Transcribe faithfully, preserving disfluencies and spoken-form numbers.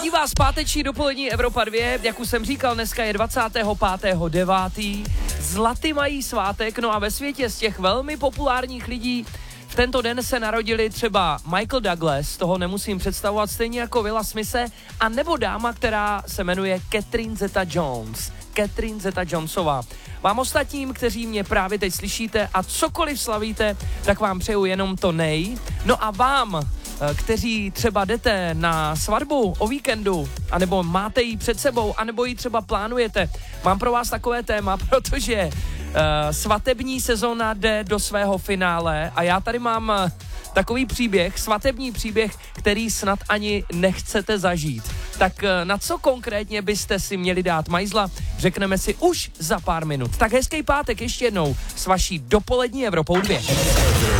Ladí vás páteční dopolední Evropa dva, jak už jsem říkal, dneska je dvacátého pátého devátého Zlaty mají svátek, no a ve světě z těch velmi populárních lidí v tento den se narodili třeba Michael Douglas, toho nemusím představovat, stejně jako Willa Smithe, a nebo dáma, která se jmenuje Catherine Zeta-Jones. Catherine Zeta-Jonesová. Vám ostatním, kteří mě právě teď slyšíte a cokoliv slavíte, tak vám přeju jenom to nej. No a vám, kteří třeba jdete na svatbu o víkendu, anebo máte ji před sebou, anebo ji třeba plánujete, mám pro vás takové téma, protože uh, svatební sezóna jde do svého finále a já tady mám uh, takový příběh, svatební příběh, který snad ani nechcete zažít. Tak uh, na co konkrétně byste si měli dát majzla, řekneme si už za pár minut. Tak hezký pátek ještě jednou s vaší dopolední Evropou dva.